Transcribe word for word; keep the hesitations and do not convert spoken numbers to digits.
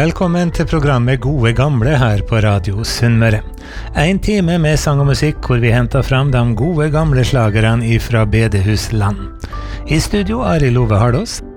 Velkommen til programmet Gode Gamle her på Radio Sunnmøre. En time med sang og musikk hvor vi henter fram de gode gamle slagerne ifra bedehusland. I studio Ari Love Hardås.